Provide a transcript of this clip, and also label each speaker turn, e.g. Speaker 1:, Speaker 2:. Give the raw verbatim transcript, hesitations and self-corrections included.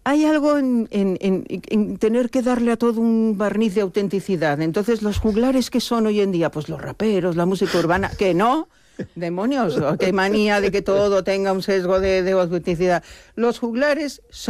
Speaker 1: hay algo en, en, en, en tener que darle a todo un barniz de autenticidad. Entonces, los juglares que son hoy en día, pues los raperos, la música urbana, que no... Demonios, qué manía de que todo tenga un sesgo de, de autenticidad. Los juglares son